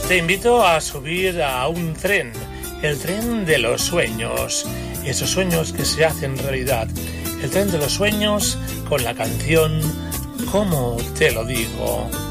Te invito a subir a un tren, el tren de los sueños, esos sueños que se hacen realidad. El tren de los sueños con la canción ¿Cómo te lo digo?